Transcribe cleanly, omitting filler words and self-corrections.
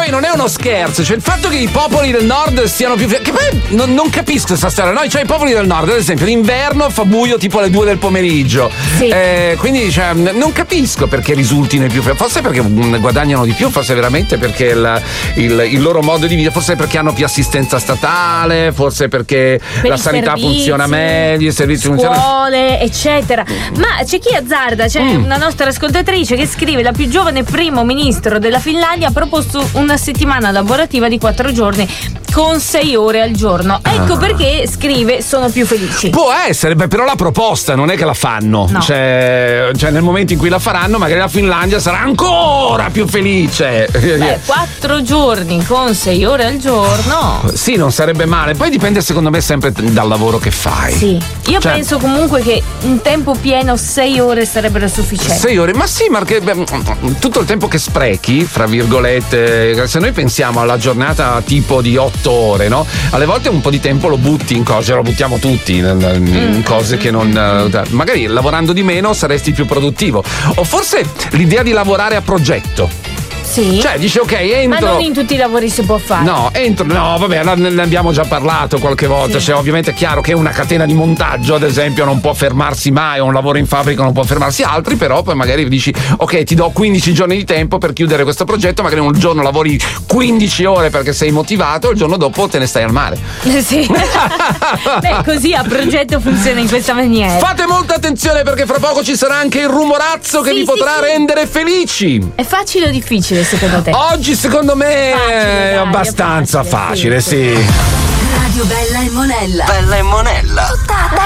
poi non è uno scherzo, cioè il fatto che i popoli del nord siano più che poi non capisco questa storia, no? Cioè i popoli del nord, ad esempio, d'inverno fa buio tipo alle 2 del pomeriggio. Sì. Quindi cioè, non capisco perché risultino i più forse perché guadagnano di più, forse veramente perché il loro modo di vita, forse perché hanno più assistenza statale, forse perché per la sanità funziona meglio, i servizi funzionano, scuole, eccetera. Ma c'è chi azzarda, c'è una nostra ascoltatrice che scrive: la più giovane primo ministro della Finlandia ha proposto una settimana lavorativa di 4 giorni con 6 ore al giorno. Ecco perché scrive: sono più felici. Può essere, però la proposta non è che la fanno, no. Cioè nel momento in cui la faranno magari la Finlandia sarà ancora più felice. 4 giorni con 6 ore al giorno. Sì, non sarebbe male. Poi dipende secondo me sempre dal lavoro che fai. Sì, io penso comunque che in tempo pieno 6 ore sarebbero sufficienti. 6 ore, ma sì, ma che tutto il tempo che sprechi, fra virgolette, se noi pensiamo alla giornata tipo di 8 ore, no? Alle volte un po' di tempo lo butti in cose, lo buttiamo tutti in cose che non. Magari lavorando di meno saresti più produttivo. O forse l'idea di lavorare a progetto. Sì. Cioè dici ok, entro. Ma non in tutti i lavori si può fare. No, vabbè, ne abbiamo già parlato qualche volta. Sì. Cioè, ovviamente è chiaro che una catena di montaggio, ad esempio, non può fermarsi mai, o un lavoro in fabbrica non può fermarsi, altri però poi magari dici ok, ti do 15 giorni di tempo per chiudere questo progetto, magari un giorno lavori 15 ore perché sei motivato, il giorno dopo te ne stai al mare. Sì. Beh, così a progetto funziona in questa maniera. Fate molta attenzione perché fra poco ci sarà anche il rumorazzo che vi potrà rendere felici. È facile o difficile secondo te? Oggi secondo me facile, è abbastanza facile, sì. Radio Bella e Monella. Bella e Monella. Tutta